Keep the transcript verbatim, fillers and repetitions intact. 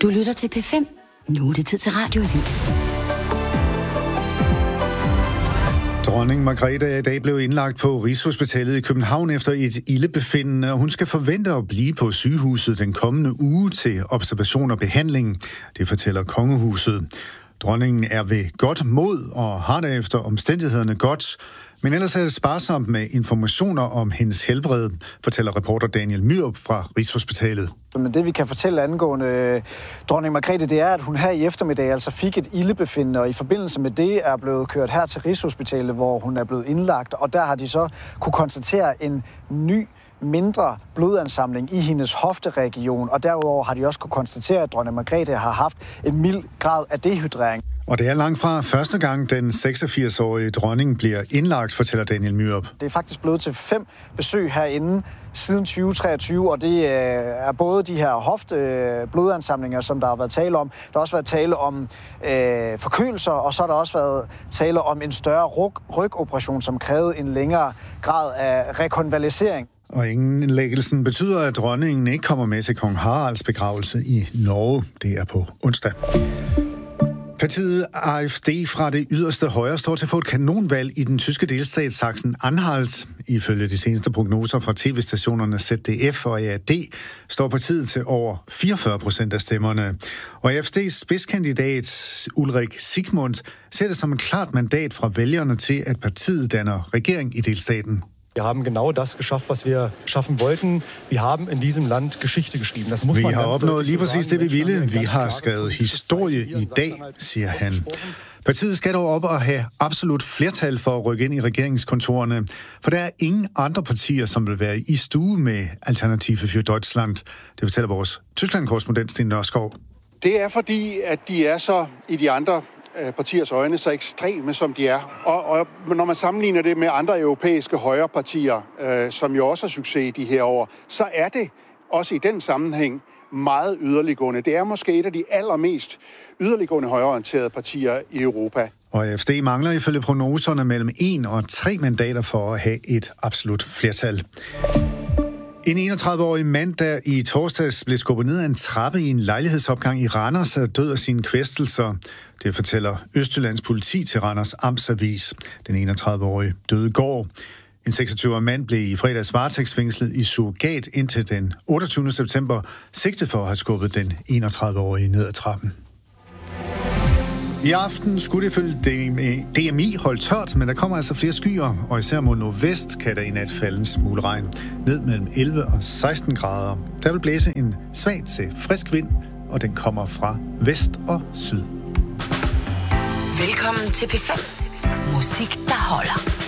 Du lytter til P fem. Nu er det tid til Radioavis. Dronning Margrethe er i dag blevet indlagt på Rigshospitalet i København efter et ildebefindende, og hun skal forvente at blive på sygehuset den kommende uge til observation og behandling. Det fortæller kongehuset. Dronningen er ved godt mod og har derefter omstændighederne godt, men ellers er det sparsomt med informationer om hendes helbred, fortæller reporter Daniel Myrup fra Rigshospitalet. Men det vi kan fortælle angående dronning Margrethe, det er, at hun her i eftermiddag altså fik et ildebefindende, og i forbindelse med det er blevet kørt her til Rigshospitalet, hvor hun er blevet indlagt, og der har de så kunne konstatere en ny mindre blodansamling i hendes hofteregion, og derudover har de også kunne konstatere, at dronning Margrethe har haft en mild grad af dehydrering. Og det er langt fra første gang, den seksogfirs-årige dronning bliver indlagt, fortæller Daniel Myrup. Det er faktisk blevet til fem besøg herinde siden tyve treogtyve, og det er både de her hofteblodansamlinger, som der har været tale om. Der har også været tale om øh, forkølelser, og så har der også været tale om en større ryg- rygoperation, som krævede en længere grad af rekonvalesering. Og indlæggelsen betyder, at dronningen ikke kommer med til kong Haralds begravelse i Norge. Det er på onsdag. Partiet A F D fra det yderste højre står til at få et kanonvalg i den tyske delstat Sachsen-Anhalt. Ifølge de seneste prognoser fra tv-stationerne Z D F og A R D står partiet til over fireogfyrre procent af stemmerne. Og A F D's spidskandidat Ulrik Sigmund ser det som et klart mandat fra vælgerne til, at partiet danner regering i delstaten. Wir haben genau das geschafft, was wir schaffen wollten. Wir haben in diesem Land Geschichte geschrieben. Das muss vi man har ganz opnået lige so præcis det, vi ville. Vi har skrevet historie i dag, siger han. Partiet skal dog op og have absolut flertal for at rykke ind i regeringskontorerne, for der er ingen andre partier, som vil være i stue med Alternative für Deutschland. Det fortæller vores Tyskland-korrespondent Sten Nørskov. Det er fordi, at de er så i de andre partiers øjne så ekstreme, som de er. Og, og når man sammenligner det med andre europæiske højrepartier, øh, som jo også har succes i de her år, så er det også i den sammenhæng meget yderliggående. Det er måske et af de allermest yderliggående højreorienterede partier i Europa. Og A F D mangler ifølge prognoserne mellem en og tre mandater for at have et absolut flertal. En enogtredive-årig mand, der i torsdags blev skubbet ned ad en trappe i en lejlighedsopgang i Randers, er død af sine kvæstelser. Det fortæller Østjyllands politi til Randers Amtsavis. Den enogtredive-årige døde i går. En seksogtyve-årig mand blev i fredags varetægtsfængslet i surrogat indtil den otteogtyvende september, sigtet for at have skubbet den enogtredive-årige ned ad trappen. I aften skulle det ifølge D M I holde tørt, men der kommer altså flere skyer, og især mod nordvest kan der i nat falde en smule regn. Ned mellem elleve og seksten grader. Der vil blæse en svag til frisk vind, og den kommer fra vest og syd. Velkommen til P fem. Musik, der holder.